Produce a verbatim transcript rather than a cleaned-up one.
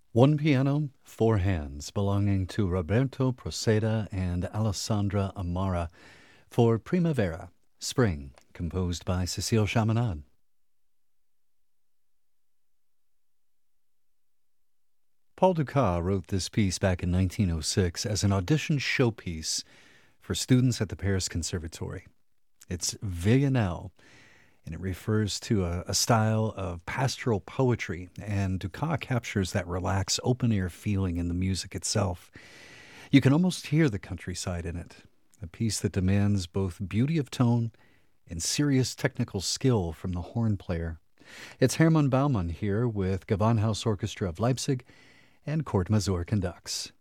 One piano, four hands, belonging to Roberto Proceda and Alessandra Amara for Primavera, Spring, composed by Cecile Chaminade. Paul Dukas wrote this piece back in nineteen oh six as an audition showpiece for students at the Paris Conservatory. It's Villanelle, and it refers to a, a style of pastoral poetry, and Dukas captures that relaxed, open-air feeling in the music itself. You can almost hear the countryside in it, a piece that demands both beauty of tone and serious technical skill from the horn player. It's Hermann Baumann here with Gewandhaus Orchestra of Leipzig, and Kurt Masur conducts.